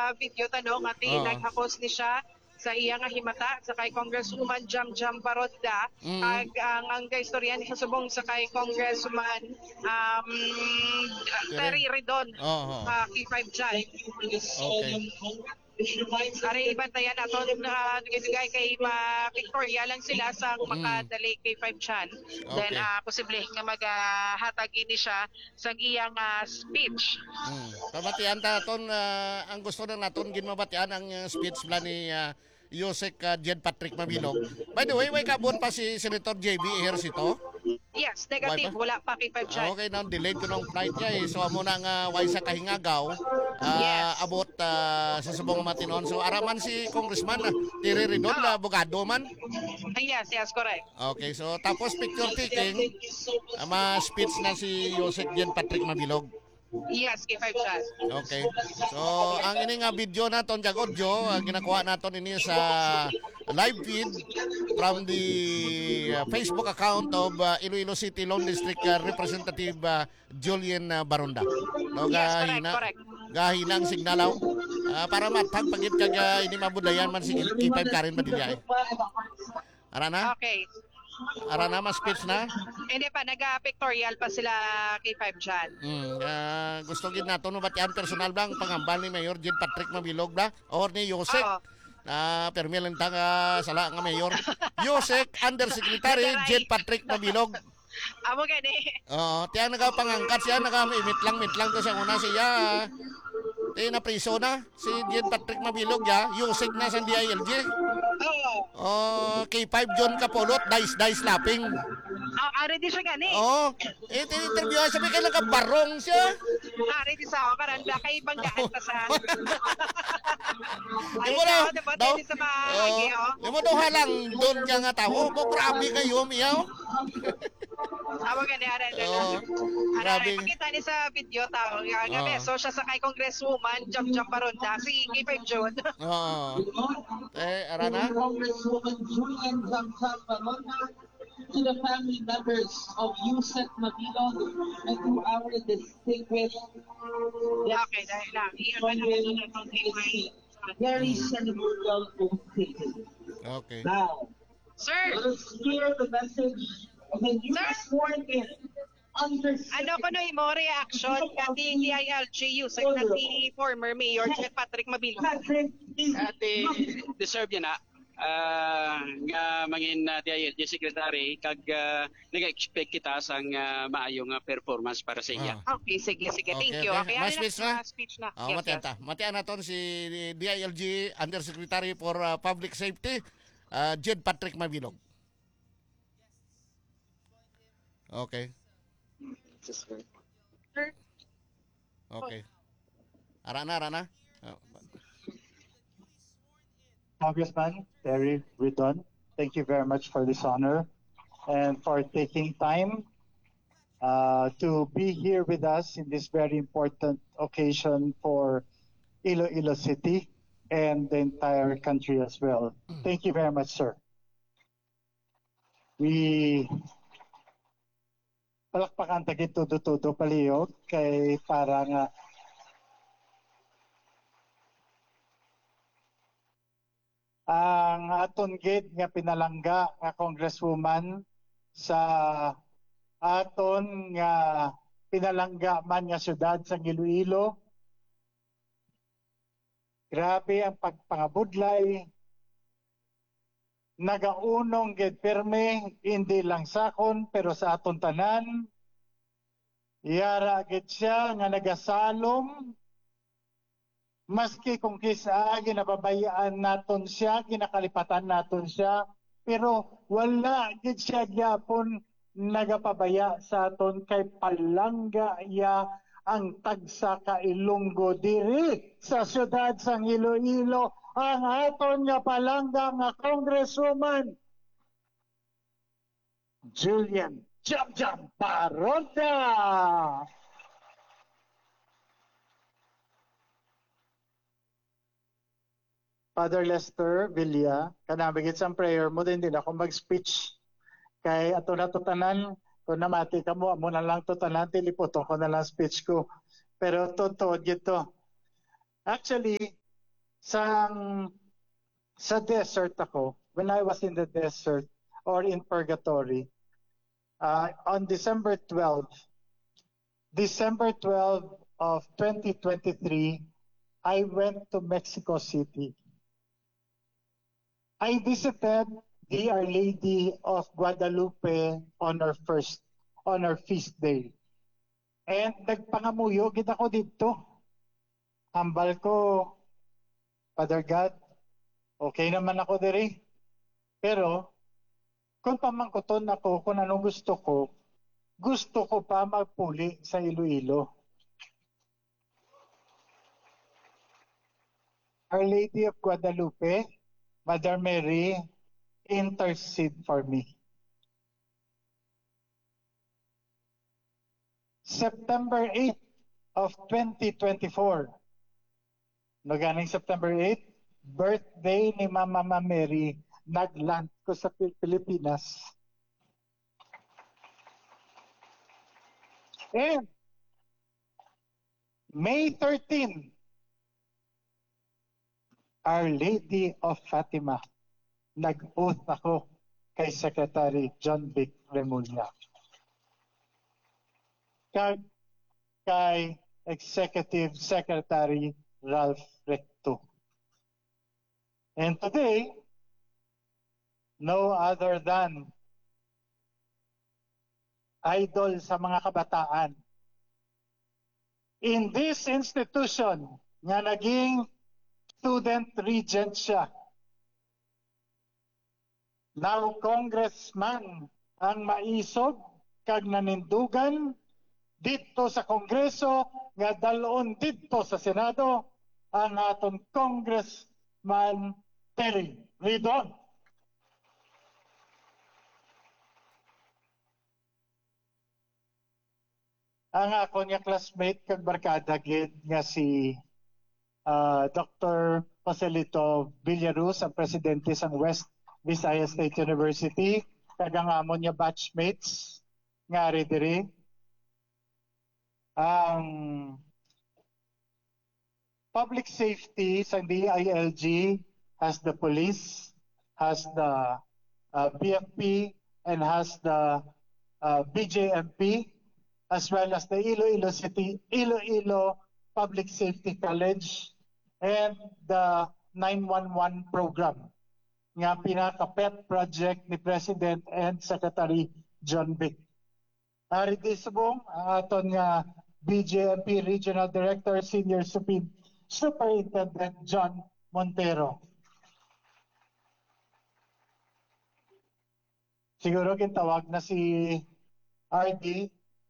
video tanong at naghakos ni siya sa iya nga himata sa kay Congresswoman Jam Jam Barodda ag ang kaistorya ni sa subong sa kay Congressman Terry Ridon K5 Jai. Okay. Ari bantayan ato nagigay kay Victoria lang sila sa makadali kay 5 chan. Then posible nga maghatag ini siya sa iyang speech. Pamatian ta ton ang gusto na naton ginmabatian ang speech bla ni Yusek Jed Patrick Mabilog. By the way, kabot pa si Senator JB Ejercito? Yes, negative. Wala pa kay 5 chan. Okay, now delayed ko ng flight niya eh. So amo na nga way sa kahingagaw. Abot sa subong matinon. So araman si Congressman Terry Ridon na abogado man. Yes, correct. Okay, so tapos picture taking speech na si Yusek Jed Patrick Mabilog. Yes, kay 5 chan. Okay. So ang ini nga video naton jag audio ginakuha naton ini sa live feed from the Facebook account of Iloilo City Lone District Representative Julian Baronda. No, correct. Gahina ang signalaw para matag pagit kag ini mabudayan man si K5 Karen Badilla. Arana? Okay. Arana mas speech na? Hindi pa, nag-pictorial pa sila kay 5 chan. Gusto gid nato no batian personal bang pangambal ni Mayor Jed Patrick Mabilog ba or ni Yusek? Permi lang tanga sala nga Mayor. Yusek Undersecretary Jed Patrick Mabilog. Amo gani. Tiyan nagapangangkat siya mitlang to sa una siya. Na priso na si Jed Patrick Mabilog ya, Yusek na sa DILG. K5 John Kapolot, dice slapping. Ready siya gani. Interview sabi kailan ka barong siya. Ready sa ako karan ba kay banggaan ta sa. Mo daw halang doon ka nga tao. Grabe kayo miyaw. Amo gani grabe. Pakita ni sa video tao. Gabi so siya sa kay Congresswoman Jam Jam Baronda si K5 John. Arana. Congresswoman Julian Jam Jam Baronda, to the family members of Yusek Mabilog and to our distinguished okay, dahil lang. Iyan na very ceremonial oath taking. Okay. Now, sir, let us hear the message of the new sworn in. Ano ko no imo reaction kati DILG Yusek na si former Mayor Jed Patrick Mabilog? Ate, deserve niya na. Nga mangin DILG Secretary kag nag-expect kita sang maayong performance para sa iya. Okay, sige. Thank you. Okay, mas speech na. Matian naton si DILG Undersecretary for Public Safety Jed Patrick Mabilog. Okay. Okay. Arana. Congressman Terry Ridon, thank you very much for this honor and for taking time to be here with us in this very important occasion for Iloilo City and the entire country as well. Thank you very much, sir. We palakpakan tagit todo palihog kay parang ang aton gid nga pinalangga nga congresswoman sa aton nga pinalangga man nga syudad sa Iloilo. Grabe ang pagpangabudlay. Nagaunong gid pirme hindi lang sakon pero sa aton tanan. Yara gid siya nga nagasalom. Maski kung kisa ginababayaan naton siya, ginakalipatan naton siya, pero wala gid siya gyapon nagapabaya sa aton kay palangga ya ang tagsa ka Ilonggo diri sa syudad sang Iloilo ang aton nga palangga nga Congresswoman Julian Jam Jam Baronda. Father Lester Villa, kanabigit sa prayer mo din ako mag-speech kay ato na tutanan kung namati ka mo na lang tutanan tiliputo ko na lang speech ko pero totoo gito. Actually sa desert ako, when I was in the desert or in purgatory, on December 12 of 2023, I went to Mexico City. I visited the Our Lady of Guadalupe on our feast day. And nagpangamuyo gid ako dito. Hambal ko, Father God, okay naman ako diri. Pero kung pamangkuton ako kung anong gusto ko pa magpuli sa Iloilo. Our Lady of Guadalupe, Mother Mary, intercede for me. September 8 of 2024. No ganing September 8, birthday ni Mama Mary, nagland ko sa Pilipinas. And May 13, Our Lady of Fatima, nag-oath ako kay Secretary John Vic Remulla. Kay Executive Secretary Ralph Recto. And today, no other than idol sa mga kabataan. In this institution, nga naging student regent siya. Now congressman ang maisog kag nanindugan dito sa Kongreso nga dalon dito sa Senado ang aton Congressman Terry Ridon. Ang ako niya classmate kag barkada gid nga si Dr. Joselito Villaruz, ang presidente sa West Visayas State University, kag ang amon niya batchmates nga ari diri. Ang public safety sa DILG has the police, has the BFP, and has the BJMP, as well as the Iloilo Public Safety College and the 911 program nga pinaka-pet project ni President and Secretary John Vic. Ari disubong ang aton nga BJMP Regional Director Senior Superintendent John Montero. Siguro gintawag na si RD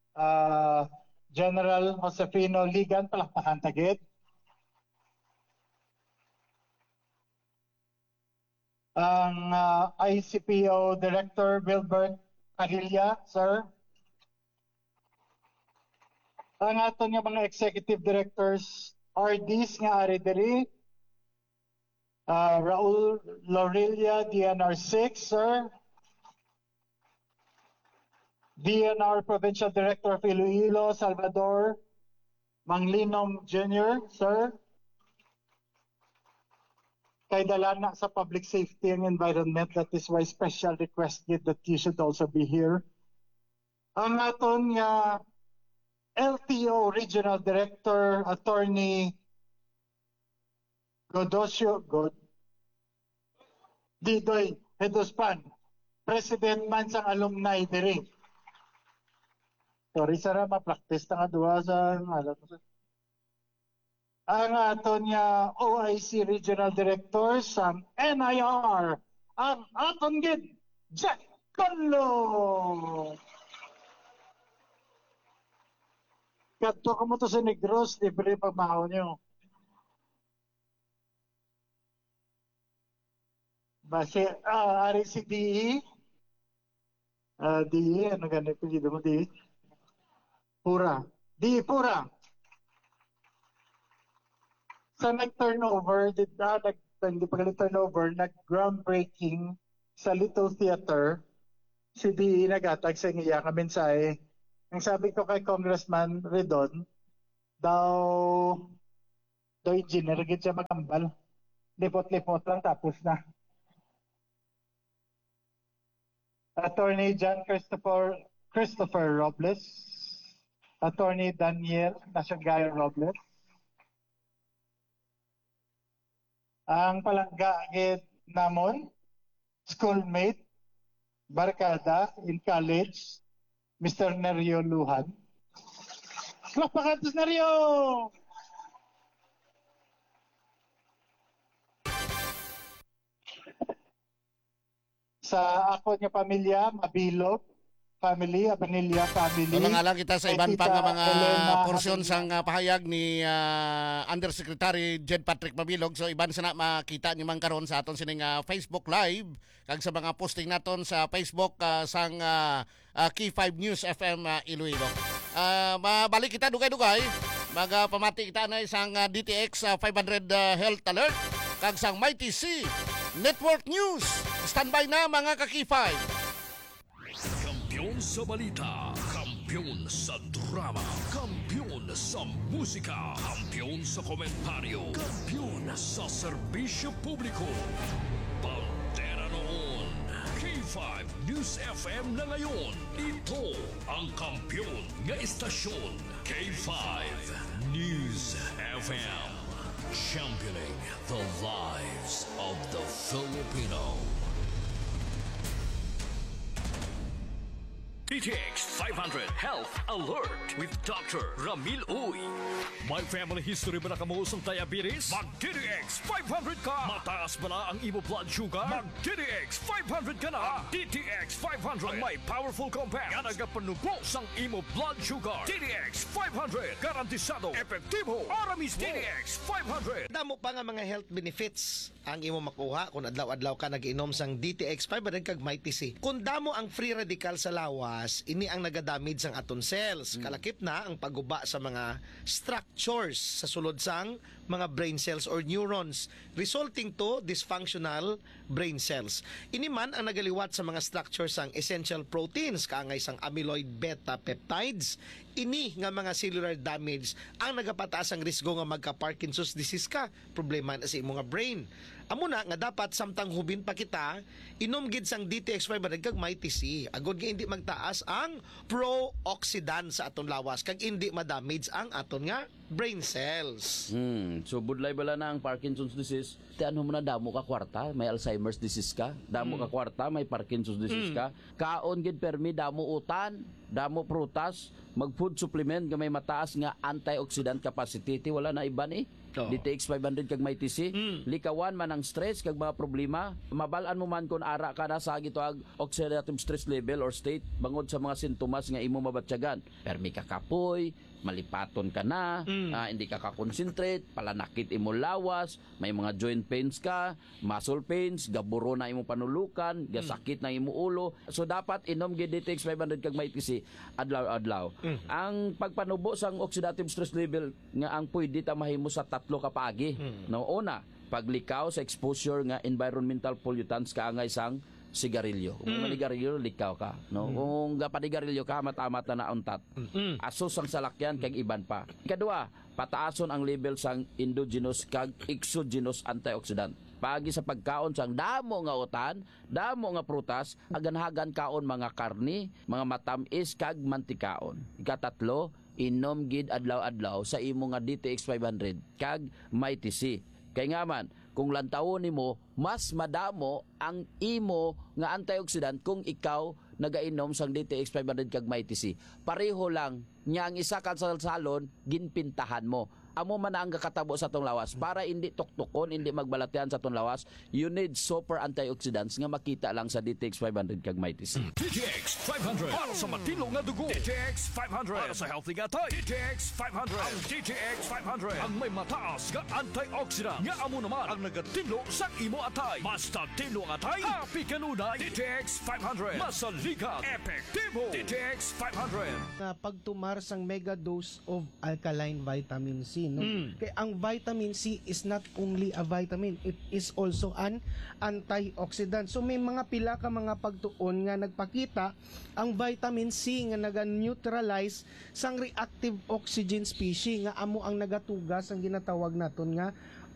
General Josefino Ligan, palakpakan tagid. Ang ICPO Director Wilbert Carilla, sir. Ang aton nga mga executive directors, RDs nga ari diri. Raul Lorelia, DNR 6, sir. DNR Provincial Director of Iloilo, Salvador Manglinom Jr., sir. Kay dalana sa public safety and environment, that is why special requested that you should also be here. Ang aton nga LTO Regional Director, Attorney Didoy Hedospan, President man sang alumni diri. Sorry sara, ma-practice na nga duwa sa ang aton nga OIC Regional Director sa NIR, ang aton gid Jack Conlo. Kadto ka mo to sa Negros, libre pagmahon nyo. Base, ari si DE. DE, ano ganit pilido mo, DE? Pura. DE Pura. Sa nag-turnover, hindi pa turnover, nag-groundbreaking sa Little Theater, si DE nagatag sa iya ka mensahe. Ang sabi ko kay Congressman Redon, daw engineer gid siya magambal. lipot-lipot lang tapos na. Attorney John Christopher Robles, Attorney Daniel Nasagayo Robles. Ang palangga namon, schoolmate, barkada in college, Mr. Nerio Luhan. Palakpakan to Nerio! Sa ako niya pamilya, Mabilog family, Abanilla family. Wala nga lang kita sa iban Tita pa nga mga Elena porsyon Habib- sang pahayag ni Undersecretary Jed Patrick Mabilog. So iban sana makita niyo man karon sa aton sining Facebook Live kag sa mga posting naton sa Facebook sang Key 5 News FM Iloilo. Mabalik kita dugay-dugay. Magpamati kita na isang DTX 500 Health Alert kag sang Mighty C Network News. Standby na mga ka-Key 5. Kampiyon sa balita, kampiyon sa drama, kampiyon sa musika, kampiyon sa komentaryo, kampiyon sa serbisyo publiko. Pantera noon, K5 News FM na ngayon. Ito ang kampiyon nga istasyon, K5 News FM. Championing the lives of the Filipino. DTX 500 Health Alert with Dr. Ramil Uy. May family history ba na kamusong diabetes? Mag-DTX 500 ka! Mataas ba na ang imo blood sugar? Mag-DTX 500 ka na! DTX 500 ang may powerful compound nga nagapanubos ang imo blood sugar. DTX 500 garantisado, epektibo, aramis. DTX 500. Damo pa nga mga health benefits ang imo makuha kung adlaw-adlaw ka nag-inom sang DTX 500 kag Mighty C. Kung damo ang free radical sa lawas, ini ang nagadamage sang aton cells. Kalakip na ang paguba sa mga structures sa sulod sang mga brain cells or neurons, resulting to dysfunctional brain cells. Ini man ang nagaliwat sa mga structures sang essential proteins, kaangay sang amyloid beta peptides. Ini nga mga cellular damage ang nagapataas ang risgo nga magka-Parkinson's disease ka, problema na sa imo nga brain. Amo na nga dapat samtang hubin pa kita, inom gid sang DTX 500 kag Mighty C. Agod nga hindi magtaas ang pro-oxidant sa aton lawas kag hindi ma-damage ang aton nga brain cells. So budlay bala na ang Parkinson's disease. Tiano mo na damo ka kwarta, may Alzheimer's disease ka. Damo ka kwarta, may Parkinson's disease ka. Kaon gid permi damo utan, damo prutas, mag-food supplement nga may mataas nga antioxidant capacity. Ti wala na iban eh. DTX 500 kag Mighty C. Likawan man ang stress kag mga problema. Mabalaan mo man kung ara ka na sa gitoag oxidative stress level or state bangod sa mga sintomas nga imo mabatyagan. Permi ka kapoy, malipaton ka na, hindi ka ka-concentrate, palanakit imo lawas, may mga joint pains ka, muscle pains, gaburo na imo panulukan, gasakit na imo ulo. So dapat inom gid DTX 500 kag Mighty C adlaw-adlaw. Ang pagpanubo sang oxidative stress level nga ang pwede ta mahimo sa tatlo ka paagi. No, una, paglikaw sa exposure nga environmental pollutants kaangay sang sigarilyo. Kung manigarilyo, likaw ka. No? Kung gapanigarilyo ka, mata-mata na untat. Asos ang salakyan, kag iban pa. Kadua, pataason ang level sang endogenous kag exogenous antioxidant. Pagi sa pagkaon sang damo nga utan, damo nga prutas, aganhagan kaon mga karni, mga matamis kag mantikaon. Ikatatlo, inom gid adlaw-adlaw sa imo nga DTX 500 kag Mighty C. Kay nga man, kung lantawon nimo, mas madamo ang imo nga antioxidant kung ikaw nagainom sang DTX 500 kag Mighty C. Pareho lang, nya ang isa ka sa salon, ginpintahan mo. Amo man ang kakatabo sa tong lawas para hindi tuktukon, hindi magbalatian sa tong lawas. You need super antioxidants nga makita lang sa DTX 500 kag Mighty C. DTX 500 para sa matino nga dugo. DTX 500 para sa healthy nga tay. DTX 500 ang DTX 500 ang may mataas nga antioxidant nga amo naman ang nagatilo sa imo atay. Basta tilo nga atay, happy kanunay. DTX 500 masaligat, epektibo. DTX 500 na pagtumar sang mega dose of alkaline vitamin C, no? Kaya ang vitamin C is not only a vitamin, it is also an antioxidant. So may mga pila ka mga pagtuon nga nagpakita ang vitamin C nga naga-neutralize sang reactive oxygen species nga amo ang nagatugas ang ginatawag naton nga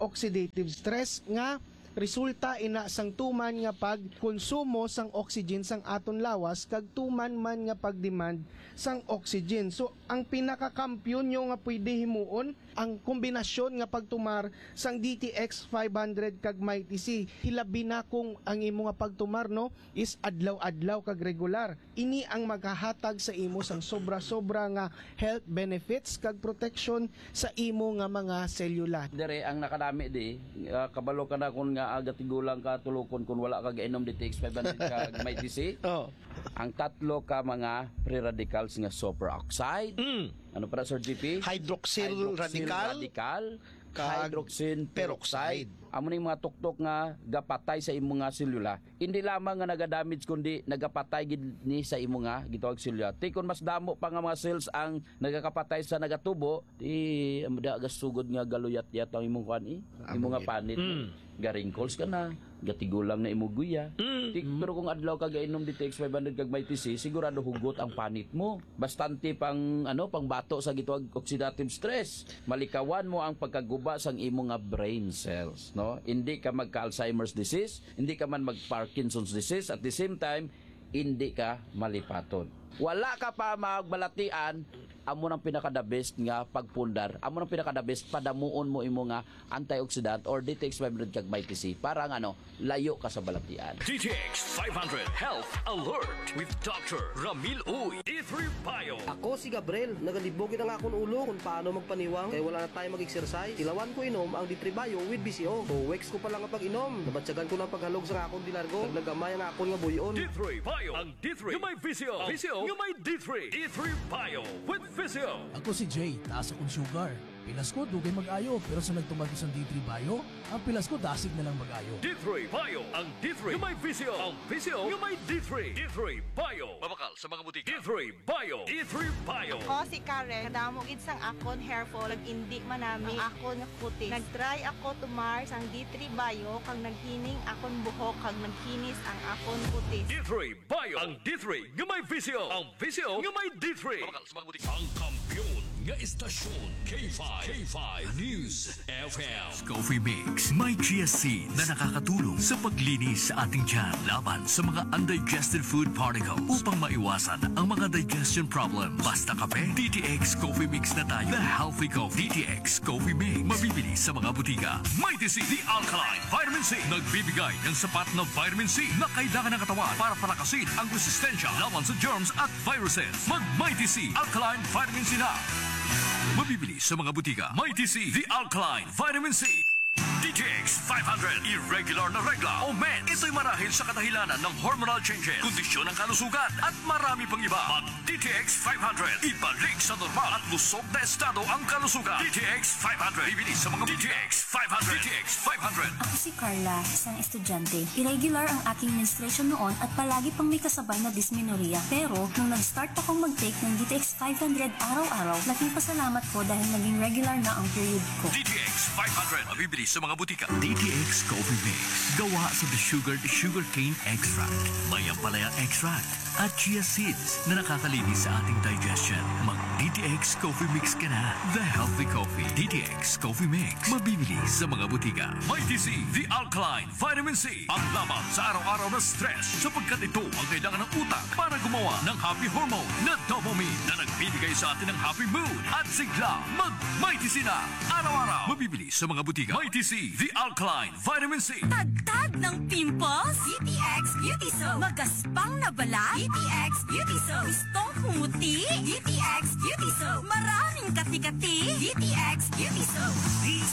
oxidative stress nga resulta ina sang tuman nga pagkonsumo sang oxygen sang aton lawas kag tuman man nga pagdemand sang oxygen. So ang pinakakampiyon nyo nga pwede himuon ang kombinasyon nga pagtumar sang DTX 500 kag Mighty C. Hilabi na kung ang imo nga pagtumar no is adlaw-adlaw kag regular. Ini ang maghahatag sa imo sang sobra-sobra nga health benefits kag protection sa imo nga mga selula. Dire ang nakadami di kabalo ka na kung nga agatigulang ka tulukon kung wala ka gainom DTX 500 kag Mighty C. Ang tatlo ka mga free radicals nga superoxide. Ano para Sir GP? Hydroxyl radical, hydroxyl peroxide. Amo ning mga tuktok nga gapatay sa imo nga selula. Hindi lamang nga nagadamage kundi nagapatay gid ni sa imo nga gitawag selula. Ti kun mas damo pa nga mga cells ang nagakapatay sa nagatubo, di amda gasugod nga galuyat-yat ang imong kuan imo nga panit. Ga-wrinkles ka na, gatigulang na imo guya. Pero kung adlaw ka gainom DTX 500 kag Mighty C, sigurado hugot ang panit mo. Bastante pang pangbato sa gitawag oxidative stress. Malikawan mo ang pagkaguba sang imo nga brain cells, no? Hindi ka magka-Alzheimer's disease, hindi ka man mag-Parkinson's disease, at the same time hindi ka malipaton. Wala ka pa magbalatian, amo nang pinaka-the best nga pagpundar. Amo nang pinaka-the best padamuon mo imo nga antioxidant or DTX 500 kag Mighty C para nga layo ka sa balatian. DTX 500 Health Alert with Dr. Ramil Uy. D3 Bio. Ako si Gabriel, nagalibogin ang akong ulo kung paano magpaniwang kaya wala na tayo mag-exercise. Tilawan ko inom ang D3 Bio with BCO. So, weeks ko pa lang ang pag-inom. Nabatsagan ko ng paghalog sa akong dilargo. Naglagamay ang akong nga buyon. D3 Bio. Ang D3 yung may VCO. VCO yung may D3. D3 Bio with VCO. Ako si Jay, taas akong sugar. Pilas ko, dugay mag-ayo. Pero sa nagtumag sa D3 Bio, ang pilas ko dasig na lang mag-ayo. D3 Bio. Ang D3 yung may VCO. Ang VCO yung may D3. D3 Bio. Mabakal sa mga butika. D3 Bio. D3 Bio. Ako si Karen. Kadamo gid sang akon hair fall. Nag-indi manami ang akon nga kutis. Nag-try ako tumar sang D3 Bio kag naghining akon buhok kag nagkinis ang akon kutis. D3 Bio. Ang D3 yung may VCO. Ang VCO yung may D3. Mabakal sa mga butika. Ang kampiyon nga istasyon K5 News FM. Coffee Mix. May chia seed na nakakatulong sa paglinis sa ating tiyan laban sa mga undigested food particles upang maiwasan ang mga digestion problem. Basta kape, DTX Coffee Mix na tayo. The Healthy Coffee. DTX Coffee Mix. Mabibili sa mga butika. Mighty C, the Alkaline Vitamin C. Nagbibigay ng sapat na vitamin C na kailangan ng katawan para palakasin ang resistensya laban sa germs at viruses. Mag Mighty C, Alkaline Vitamin C na. Mabibili sa mga butika. Mighty C, the Alkaline Vitamin C. DTX 500, irregular na regla o men. Ito'y marahil sa kadahilanan ng hormonal changes, kondisyon ng kalusugan at marami pang iba. Mag DTX 500, ibalik sa normal at lusog na estado ang kalusugan. DTX 500, bibili sa mga DTX 500. DTX 500. Ako si Carla, isang estudyante. Irregular ang aking menstruation noon at palagi pang may kasabay na dysmenorrhea. Pero nung nag-start akong mag-take ng DTX 500 araw-araw, laking pasalamat ko dahil naging regular na ang period ko. DTX 500, mabibili sa mga butika. DTX Coffee Mix. Gawa sa sugarcane extract, maya-palaya extract, at chia seeds na nakakalinis sa ating digestion. Mag DTX Coffee Mix ka na. The Healthy Coffee. DTX Coffee Mix. Mabibili sa mga butika. Mighty C, the Alkaline Vitamin C. Ang laban sa araw-araw na stress sapagkat ito ang kailangan ng utak para gumawa ng happy hormone na dopamine na nagbibigay sa atin ng happy mood at sigla. Mag Mighty C na araw-araw. Mabibili sa mga butika. Mighty C, the Alkaline Vitamin C. Tagtag ng pimples? DTX Beauty Soap. Magaspang na balat? DTX Beauty Soap. Gustong pumuti? DTX Beauty Soap. Maraming kati-kati? DTX Beauty Soap.